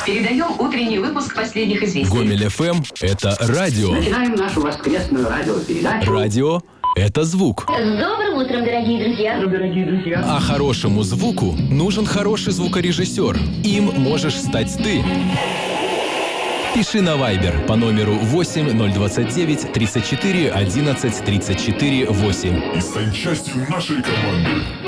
Передаем утренний выпуск последних известий. Гомель ФМ – это радио. Начинаем нашу воскресную радиопередачу. Радио – это звук. С добрым утром, дорогие друзья. А хорошему звуку нужен хороший звукорежиссер. Им можешь стать ты. Пиши на Viber по номеру 8 029 34 11 34 8. И стань частью нашей команды.